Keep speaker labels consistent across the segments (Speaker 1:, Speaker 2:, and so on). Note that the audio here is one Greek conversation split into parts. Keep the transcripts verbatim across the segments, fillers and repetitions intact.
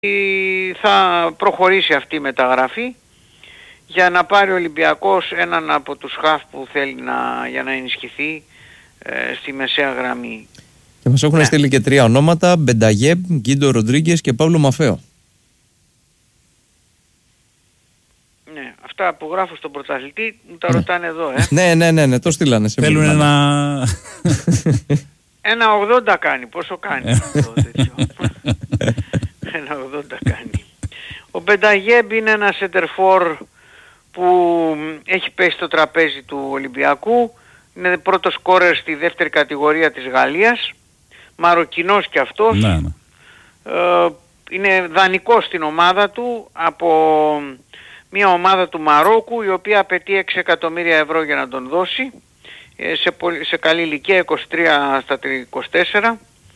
Speaker 1: θα προχωρήσει αυτή η μεταγραφή για να πάρει ο Ολυμπιακός έναν από τους χαφ που θέλει να, για να ενισχυθεί ε, στη μεσαία γραμμή.
Speaker 2: Και μας έχουν ναι. στείλει και τρία ονόματα: Μπενταγέμπ, Γκίντο Ροντρίγκες και Παύλο Μαφαίο.
Speaker 1: Ναι, αυτά που γράφω στον πρωταθλητή μου τα ρωτάνε εδώ, ε.
Speaker 2: ναι, ναι, ναι, ναι, το στείλανε.
Speaker 3: Θέλουν ένα...
Speaker 1: ένα ογδόντα κάνει, πόσο κάνει αυτό τέτοιο. Ένα ογδόντα κάνει. Ο Μπενταγέμπ είναι ένα σεντερφόρ που έχει πέσει στο τραπέζι του Ολυμπιακού. Είναι πρώτος σκόρερ στη δεύτερη κατηγορία της Γαλλίας. Μαροκινός κι αυτός.
Speaker 3: Ναι, ναι.
Speaker 1: Ε, είναι δανεικός στην ομάδα του από μια ομάδα του Μαρόκου, η οποία απαιτεί έξι εκατομμύρια ευρώ για να τον δώσει. Ε, σε, πολύ, σε καλή ηλικία, είκοσι τρία στα είκοσι τέσσερα.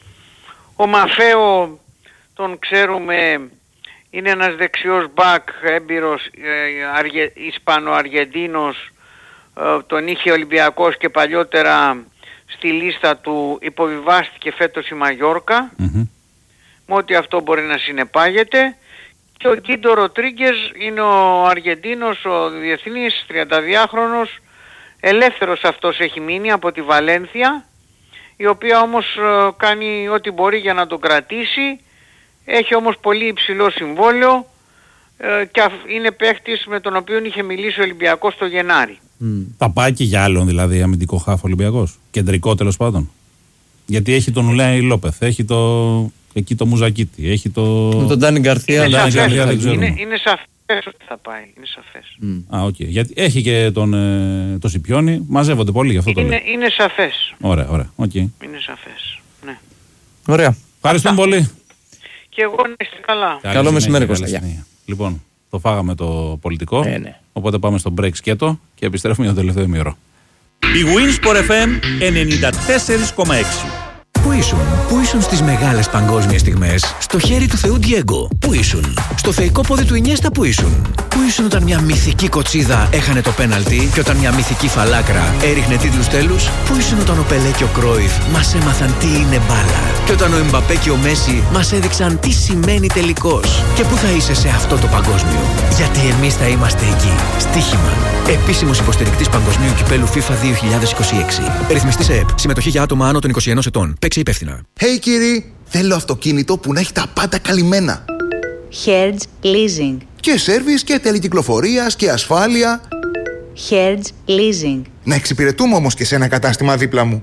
Speaker 1: Ο Μαφαίο τον ξέρουμε, είναι ένας δεξιός μπακ, έμπειρος, ε, αργε, Ισπανο-Αργεντίνος, ε, τον είχε Ολυμπιακός και παλιότερα στη λίστα του υποβιβάστηκε φέτος η Μαγιόρκα, mm-hmm. με ό,τι αυτό μπορεί να συνεπάγεται. Και ο Γκίντο Ροντρίγκες είναι ο Αργεντίνος, ο διεθνής, τριανταδυάχρονος, ελεύθερος αυτός έχει μείνει από τη Βαλένθια, η οποία όμως ε, κάνει ό,τι μπορεί για να τον κρατήσει. Έχει όμως πολύ υψηλό συμβόλαιο ε, και είναι παίχτης με τον οποίο είχε μιλήσει ο Ολυμπιακός το Γενάρη.
Speaker 3: Mm. Θα πάει και για άλλον δηλαδή αμυντικό χάφ Ολυμπιακός, κεντρικό τέλος πάντων. Γιατί έχει τον Ουλάι Λόπεθ, έχει το, εκεί το Μουζακίτη, έχει το...
Speaker 2: Με τον Ντάνι Γκαρθία.
Speaker 1: Είναι,
Speaker 3: είναι,
Speaker 1: είναι, είναι σαφές ότι θα πάει, είναι σαφές.
Speaker 3: Mm. Α, οκ. Okay. Γιατί έχει και τον ε, το Σιπιόνι, μαζεύονται πολύ γι' αυτό το
Speaker 1: είναι,
Speaker 3: λέω.
Speaker 1: Είναι σαφές.
Speaker 3: Ωραία, ωραία. Okay.
Speaker 1: Είναι σαφές, ναι.
Speaker 2: Ωραία.
Speaker 3: Ευχαριστούμε πολύ.
Speaker 1: Και εγώ να είστε καλά.
Speaker 2: Καλή Καλό μεσημέρι, Κώστα.
Speaker 3: Λοιπόν, το φάγαμε το πολιτικό.
Speaker 2: Ε, ναι.
Speaker 3: Οπότε πάμε στο break σκέτο και επιστρέφουμε για το τελευταίο ημίωρο.
Speaker 4: Η Winsport εφ εμ ενενήντα τέσσερα κόμμα έξι.
Speaker 5: Πού ήσουν, πού ήσουν στις μεγάλες παγκόσμιες στιγμές, στο χέρι του Θεού Ντιέγκο, πού ήσουν, στο θεϊκό πόδι του Ινιέστα, πού ήσουν, πού ήσουν όταν μια μυθική κοτσίδα έχανε το πέναλτι και όταν μια μυθική φαλάκρα έριχνε τίτλους τέλους, πού ήσουν όταν ο Πελέ και ο Κρόιφ μας έμαθαν τι είναι μπάλα και όταν ο Εμπαπέ και ο Μέση μας έδειξαν τι σημαίνει τελικός. Και πού θα είσαι σε αυτό το παγκόσμιο, γιατί εμείς θα είμαστε εκεί. Στοίχημα. Επίσημος υποστηρικτής Παγκοσμίου Κυπέλου FIFA δύο χιλιάδες είκοσι έξι. Ρυθμιστής ΕΕΠ. Συμμετοχή για άτομα άνω των είκοσι ενός ετών. Παίξε υπεύθυνα.
Speaker 6: Hey κύριοι, θέλω αυτοκίνητο που να έχει τα πάντα καλυμμένα.
Speaker 7: Hertz Leasing.
Speaker 6: Και σέρβις και τέλη κυκλοφορίας και ασφάλεια.
Speaker 7: Hertz Leasing.
Speaker 6: Να εξυπηρετούμε όμως και σε ένα κατάστημα δίπλα μου.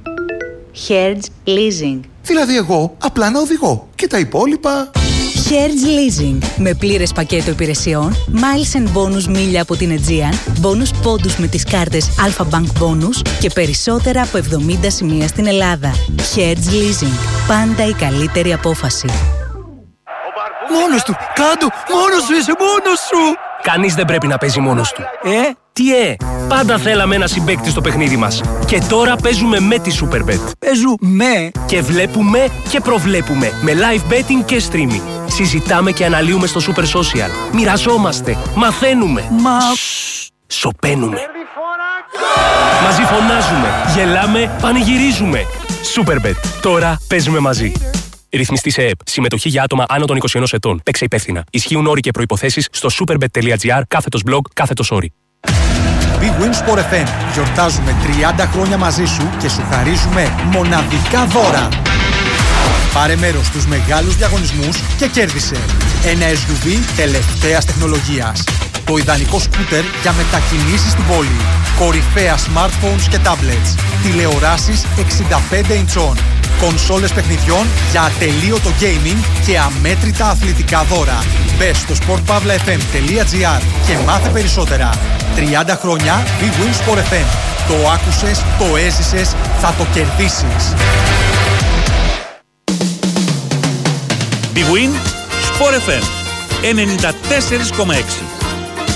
Speaker 7: Hertz Leasing.
Speaker 6: Δηλαδή εγώ απλά να οδηγώ και τα υπόλοιπα...
Speaker 7: Hertz Leasing. Με πλήρες πακέτο υπηρεσιών, miles and bonus μίλια από την Aegean, bonus πόντους με τις κάρτες Alpha Bank Bonus και περισσότερα από εβδομήντα σημεία στην Ελλάδα. Hertz Leasing. Πάντα η καλύτερη απόφαση.
Speaker 8: Μόνος του! Κάντο! Μόνος σου είσαι! Μόνος σου!
Speaker 9: Κανείς δεν πρέπει να παίζει μόνος του.
Speaker 8: Ε?
Speaker 9: Τι ε! Πάντα θέλαμε ένα συμπαίκτη στο παιχνίδι μας. Και τώρα παίζουμε με τη Superbet.
Speaker 8: Παίζουμε!
Speaker 9: Και βλέπουμε και προβλέπουμε. Με live betting και streaming. Συζητάμε και αναλύουμε στο Super Social. Μοιραζόμαστε. Μαθαίνουμε.
Speaker 8: Μα...
Speaker 9: Σωπαίνουμε. Μαζί φωνάζουμε. Γελάμε. Πανηγυρίζουμε. Superbet. Τώρα παίζουμε μαζί. Ρυθμιστή σε ΕΕΠ. Συμμετοχή για άτομα άνω των είκοσι ενός ετών. Παίξε υπεύθυνα. Ισχύουν όροι και προϋποθέσεις στο superbet.gr κάθετος blog κάθετος όρι.
Speaker 10: Big Win Sport εφ εμ. Γιορτάζουμε τριάντα χρόνια μαζί σου και σου χαρίζουμε μοναδικά δώρα. Πάρε μέρος στους μεγάλους διαγωνισμούς και κέρδισε ένα ες γιου βι τελευταίας τεχνολογίας. Το ιδανικό σκούτερ για μετακινήσεις στην πόλη. Κορυφαία smartphones και tablets. Τηλεοράσεις εξήντα πέντε ιντσών. Κονσόλες παιχνιδιών για ατελείωτο gaming και αμέτρητα αθλητικά δώρα. Μπες στο sportpavlafm.gr και μάθε περισσότερα. τριάντα χρόνια Big Win Sport εφ εμ. Το άκουσες, το έζησες, θα το κερδίσεις.
Speaker 4: Big Win Sport εφ εμ ενενήντα τέσσερα κόμμα έξι.